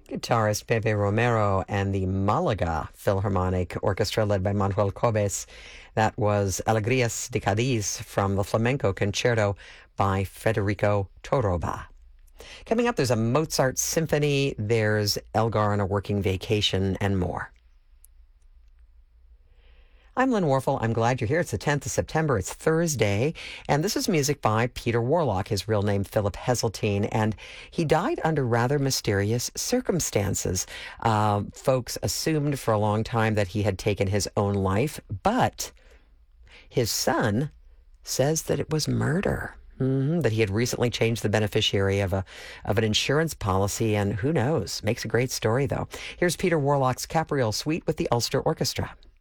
Guitarist Pepe Romero and the Malaga Philharmonic Orchestra led by Manuel Cobes. That was Alegrías de Cádiz from the Flamenco Concerto by Federico Toroba. Coming up, there's a Mozart Symphony, there's Elgar on a Working Vacation, and more. I'm Lynn Warfel. I'm glad you're here. It's the 10th of September. It's Thursday. And this is music by Peter Warlock, his real name Philip Heseltine. And he died under rather mysterious circumstances. Folks assumed for a long time that he had taken his own life, but his son says that it was murder. That he had recently changed the beneficiary of an insurance policy, and who knows? Makes a great story, though. Here's Peter Warlock's Capriole Suite with the Ulster Orchestra.